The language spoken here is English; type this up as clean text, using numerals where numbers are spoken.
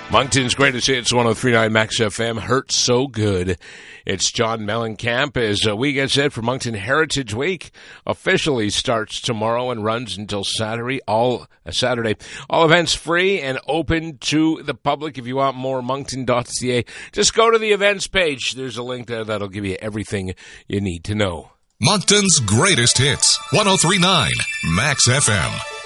Moncton's greatest hits, 103.9 Max FM, Hurt So Good. It's John Mellencamp as we get set for Moncton Heritage Week. Officially starts tomorrow and runs until Saturday. All events free and open to the public. If you want more, moncton.ca. Just go to the events page. There's a link there that'll give you everything you need to know. Moncton's greatest hits, 103.9 Max FM.